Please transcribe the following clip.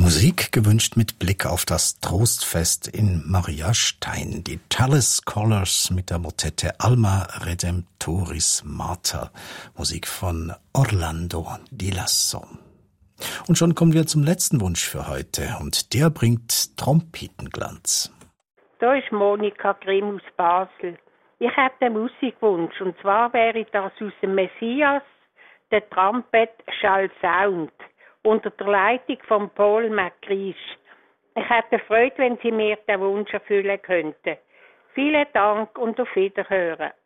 Musik gewünscht mit Blick auf das Trostfest in Maria Stein. Die Tallis Scholars mit der Motette Alma Redemptoris Mater. Musik von Orlando Di Lasso. Und schon kommen wir zum letzten Wunsch für heute. Und der bringt Trompetenglanz. Da ist Monika Grimm aus Basel. Ich habe den Musikwunsch. Und zwar wäre das aus dem Messias, der Trumpet Shall Sound, unter der Leitung von Paul McCreish. Ich hätte Freude, wenn Sie mir den Wunsch erfüllen könnten. Vielen Dank und auf Wiederhören.